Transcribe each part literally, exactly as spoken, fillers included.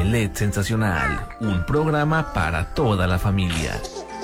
Omelette Sensacional, un programa para toda la familia.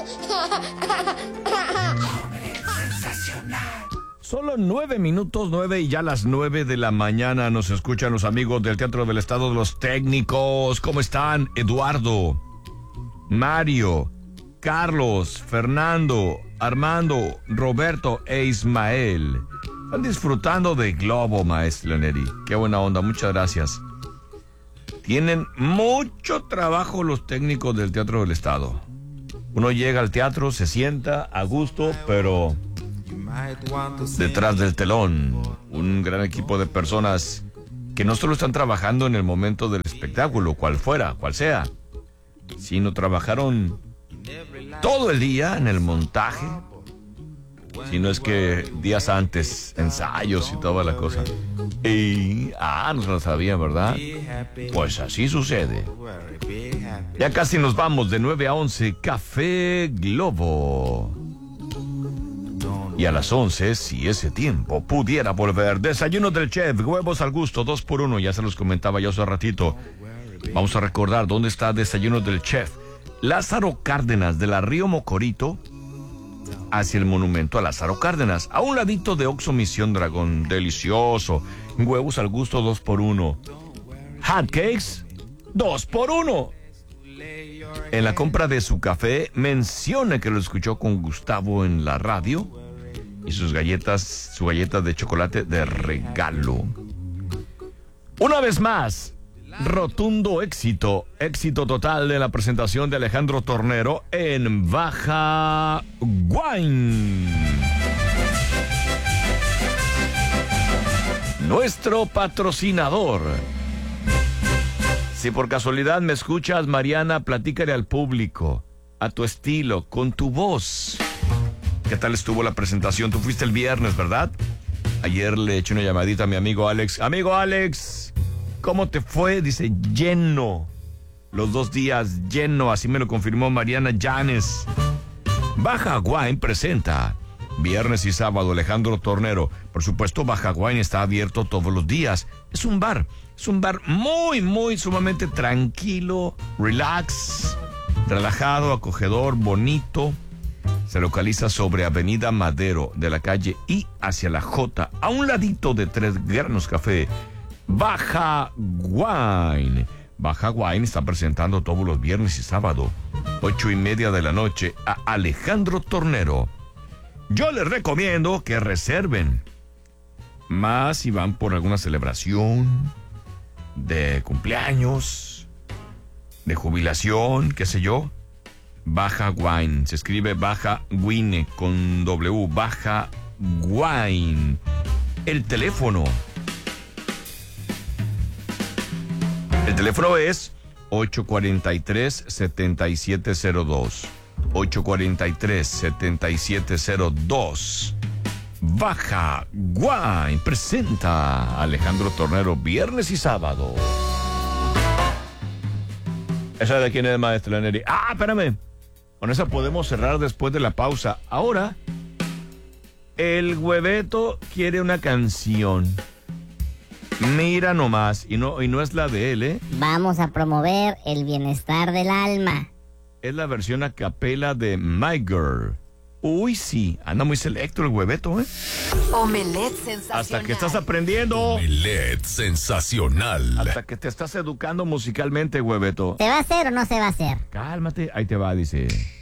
Solo nueve minutos, nueve y ya las nueve de la mañana nos escuchan los amigos del Teatro del Estado de los Técnicos. ¿Cómo están? Eduardo, Mario, Carlos, Fernando, Armando, Roberto e Ismael. Están disfrutando de Globo, maestro Neri. Qué buena onda, muchas gracias. Tienen mucho trabajo los técnicos del Teatro del Estado. Uno llega al teatro, se sienta a gusto, pero detrás del telón, un gran equipo de personas que no solo están trabajando en el momento del espectáculo, cual fuera, cual sea, sino trabajaron todo el día en el montaje, si no es que días antes, ensayos y toda la cosa. Y, ah, no lo sabía, ¿verdad? Pues así sucede. Ya casi nos vamos, de nueve a once, Café Globo. Y a las once, si ese tiempo pudiera volver, Desayuno del Chef, huevos al gusto, dos por uno, ya se los comentaba yo hace ratito. Vamos a recordar dónde está Desayuno del Chef. Lázaro Cárdenas, de la Río Mocorito, hacia el monumento a Lázaro Cárdenas, a un ladito de Oxxo Misión Dragón. Delicioso. Huevos al gusto, dos por uno. Hot cakes, dos por uno. En la compra de su café, mencione que lo escuchó con Gustavo en la radio. Y sus galletas, su galleta de chocolate de regalo. Una vez más, rotundo éxito, éxito total de la presentación de Alejandro Tornero en Baja Wine. Nuestro patrocinador. Si por casualidad me escuchas, Mariana, platícale al público, a tu estilo, con tu voz. ¿Qué tal estuvo la presentación? Tú fuiste el viernes, ¿verdad? Ayer le eché una llamadita a mi amigo Alex. Amigo Alex, ¿cómo te fue? Dice, lleno. Los dos días, lleno. Así me lo confirmó Mariana Llanes. Baja Wine presenta viernes y sábado Alejandro Tornero. Por supuesto, Baja Wine está abierto todos los días. Es un bar. Es un bar muy, muy, sumamente tranquilo, relax, relajado, acogedor, bonito. Se localiza sobre Avenida Madero, de la calle I hacia la J, a un ladito de Tres Granos Café. Baja Wine. Baja Wine está presentando todos los viernes y sábado, ocho y media de la noche, a Alejandro Tornero. Yo les recomiendo que reserven, más si van por alguna celebración de cumpleaños, de jubilación, qué sé yo. Baja Wine, se escribe Baja Wine con W, Baja Wine. El teléfono. El teléfono es ocho cuatro tres, siete siete cero dos. ocho cuatro tres, siete siete cero dos. Baja Wine presenta a Alejandro Tornero viernes y sábado. ¿Esa de quién es, maestro Neri? Ah, espérame. Con esa podemos cerrar después de la pausa. Ahora, el Hueveto quiere una canción. Mira nomás, y no, y no es la de él, ¿eh? Vamos a promover el bienestar del alma. Es la versión a capela de My Girl. Uy, sí, anda muy selecto el Hueveto, ¿eh? Omelette sensacional. Hasta que estás aprendiendo. Omelette sensacional. Hasta que te estás educando musicalmente, Hueveto. ¿Se va a hacer o no se va a hacer? Cálmate, ahí te va, dice.